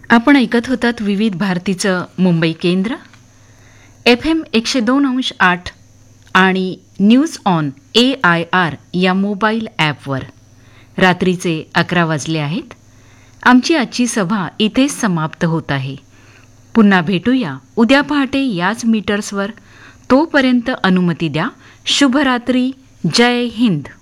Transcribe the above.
आपण ऐकत होतात विविध भारतीचं मुंबई केंद्र FM 102.8 आणि न्यूज ऑन AIR या मोबाईल ॲपवर. रात्रीचे 11 वाजले आहेत. आमची आजची सभा इथेच समाप्त होत आहे. पुन्हा भेटूया उद्या पहाटे याच मीटर्सवर. तोपर्यंत अनुमती द्या. शुभरात्री. जय हिंद.